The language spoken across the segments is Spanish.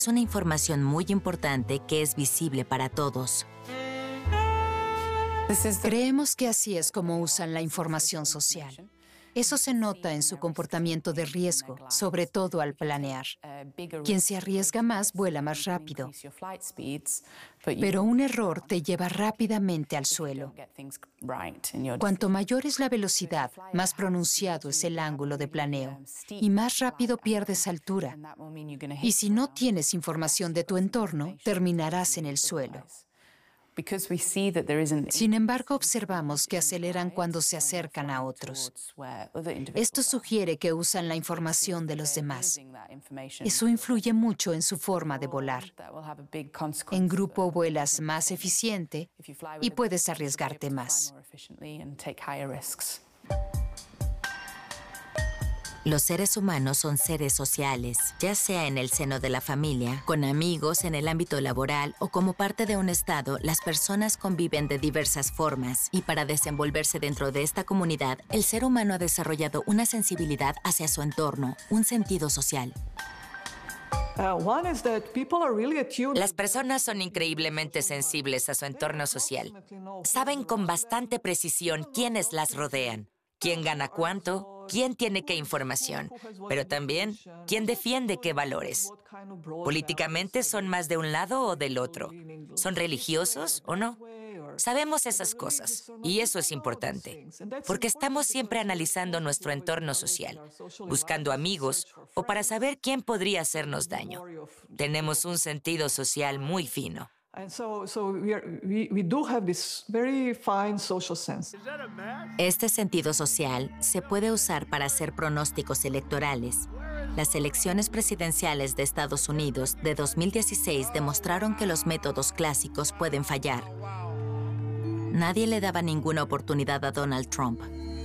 Es una información muy importante que es visible para todos. Creemos que así es como usan la información social. Eso se nota en su comportamiento de riesgo, sobre todo al planear. Quien se arriesga más vuela más rápido. Pero un error te lleva rápidamente al suelo. Cuanto mayor es la velocidad, más pronunciado es el ángulo de planeo y más rápido pierdes altura. Y si no tienes información de tu entorno, terminarás en el suelo. Sin embargo, observamos que aceleran cuando se acercan a otros. Esto sugiere que usan la información de los demás. Eso influye mucho en su forma de volar. En grupo vuelas más eficiente y puedes arriesgarte más. Los seres humanos son seres sociales, ya sea en el seno de la familia, con amigos, en el ámbito laboral o como parte de un estado. Las personas conviven de diversas formas y para desenvolverse dentro de esta comunidad, el ser humano ha desarrollado una sensibilidad hacia su entorno, un sentido social. Las personas son increíblemente sensibles a su entorno social. Saben con bastante precisión quiénes las rodean, quién gana cuánto, quién tiene qué información, pero también quién defiende qué valores. Políticamente son más de un lado o del otro. ¿Son religiosos o no? Sabemos esas cosas, y eso es importante, porque estamos siempre analizando nuestro entorno social, buscando amigos o para saber quién podría hacernos daño. Tenemos un sentido social muy fino. Este sentido social se puede usar para hacer pronósticos electorales. Las elecciones presidenciales de Estados Unidos de 2016 demostraron que los métodos clásicos pueden fallar. Nadie le daba ninguna oportunidad a Donald Trump.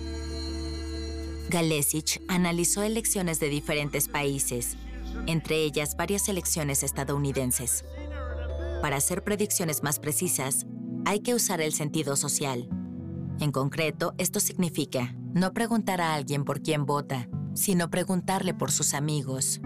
Galesich analizó elecciones de diferentes países, entre ellas varias elecciones estadounidenses. Para hacer predicciones más precisas, hay que usar el sentido social. En concreto, esto significa no preguntar a alguien por quién vota, sino preguntarle por sus amigos.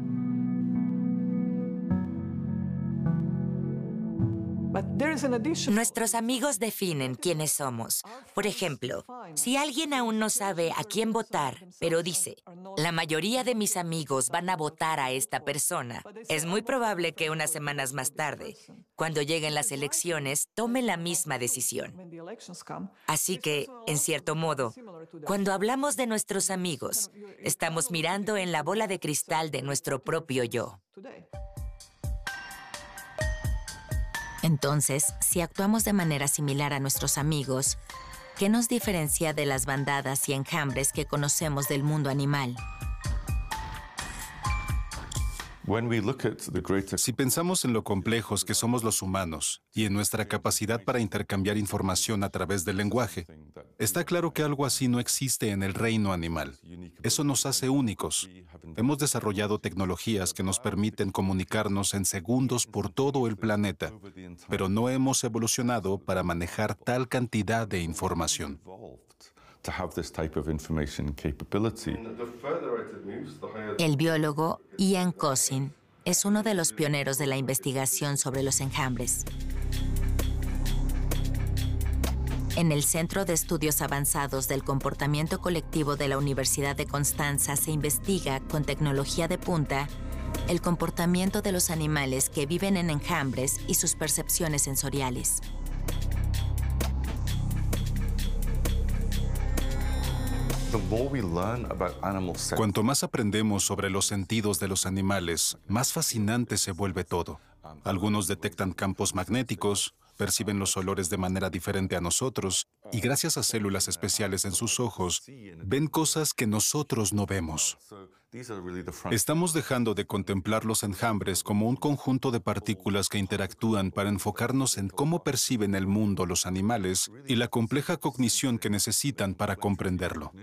Nuestros amigos definen quiénes somos. Por ejemplo, si alguien aún no sabe a quién votar, pero dice, la mayoría de mis amigos van a votar a esta persona, es muy probable que unas semanas más tarde, cuando lleguen las elecciones, tome la misma decisión. Así que, en cierto modo, cuando hablamos de nuestros amigos, estamos mirando en la bola de cristal de nuestro propio yo. Entonces, si actuamos de manera similar a nuestros amigos, ¿qué nos diferencia de las bandadas y enjambres que conocemos del mundo animal? Si pensamos en lo complejos que somos los humanos y en nuestra capacidad para intercambiar información a través del lenguaje, está claro que algo así no existe en el reino animal. Eso nos hace únicos. Hemos desarrollado tecnologías que nos permiten comunicarnos en segundos por todo el planeta, pero no hemos evolucionado para manejar tal cantidad de información. El biólogo Ian Cousin es uno de los pioneros de la investigación sobre los enjambres. En el Centro de Estudios Avanzados del Comportamiento Colectivo de la Universidad de Constanza se investiga con tecnología de punta el comportamiento de los animales que viven en enjambres y sus percepciones sensoriales. Cuanto más aprendemos sobre los sentidos de los animales, más fascinante se vuelve todo. Algunos detectan campos magnéticos, perciben los olores de manera diferente a nosotros y gracias a células especiales en sus ojos, ven cosas que nosotros no vemos. Estamos dejando de contemplar los enjambres como un conjunto de partículas que interactúan para enfocarnos en cómo perciben el mundo los animales y la compleja cognición que necesitan para comprenderlo.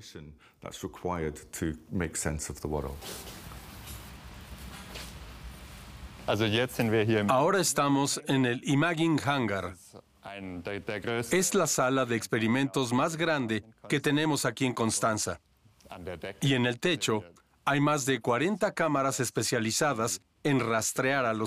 Ahora estamos en el Imaging Hangar. Es la sala de experimentos más grande que tenemos aquí en Constanza. Y en el techo hay más de 40 cámaras especializadas en rastrear a los